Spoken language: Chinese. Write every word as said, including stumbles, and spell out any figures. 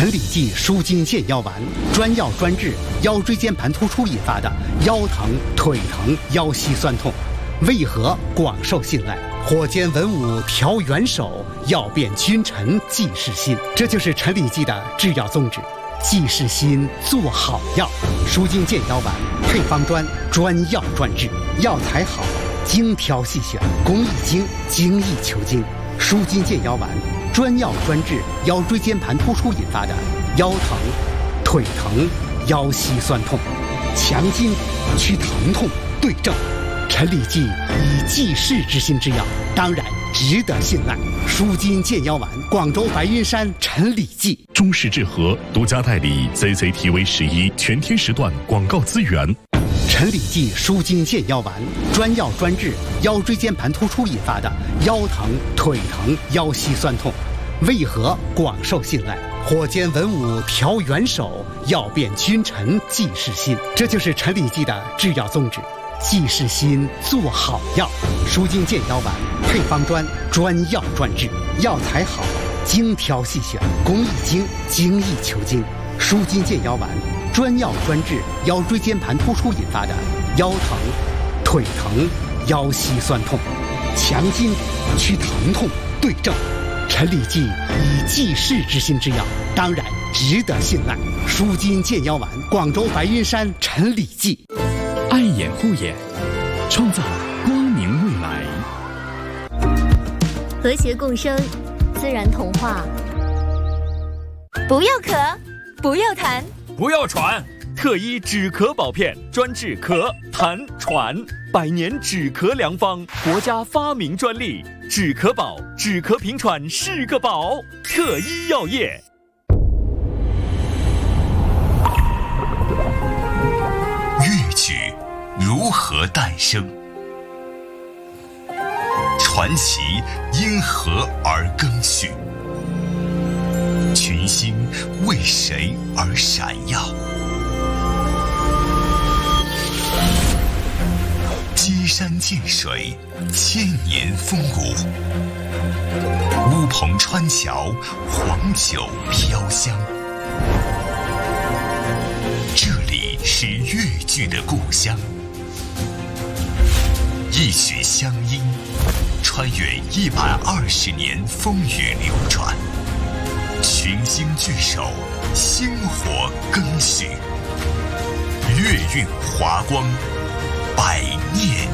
陈李济舒筋健腰丸，专药专治腰椎间盘突出引发的腰疼、腿疼、腰膝酸痛，为何广受信赖？火煎文武调元首，药变君臣济世心。这就是陈李济的制药宗旨。济世心，做好药。舒筋健腰丸配方专，专药专治，药材好，精挑细选，工艺精，精益求精。舒筋健腰丸专药专治腰椎间盘突出引发的腰疼、腿疼、腰膝酸痛，强筋去疼痛，对症。陈李济以济世之心之药，当然值得信赖。舒筋健腰丸，广州白云山陈李济。 中式治和独家代理 C C T V 十一全天时段广告资源。 陈李济舒筋健腰丸，专药专治腰椎间盘突出引发的腰疼、腿疼、腰膝酸痛，为何广受信赖？火煎文武调元首，药变君臣济世心。这就是陈李济的制药宗旨。济世心，做好药。舒筋健腰丸配方专，专药专治，药材好，精挑细选，工艺精，精益求精。舒筋健腰丸专药专治腰椎间盘突出引发的腰疼、腿疼、腰膝酸痛，强筋去疼痛，对症。陈李济以济世之心之药，当然值得信赖。舒筋健腰丸，广州白云山陈李济。 爱眼护眼，创造光明未来。 和谐共生，自然童话。不要咳，不要痰， 不要喘，特医止咳保片专治咳、痰、喘，百年止咳良方，国家发明专利，止咳宝，止咳平喘是个宝。特医药业。 乐曲如何诞生？传奇因何而更续？群星为谁而闪耀？积山见水，千年风骨；乌篷穿桥，黄酒飘香。这里是粤剧的故乡，一曲乡音，穿越一百二十年风雨流转，群星聚首，星火更续，月韵华光，百念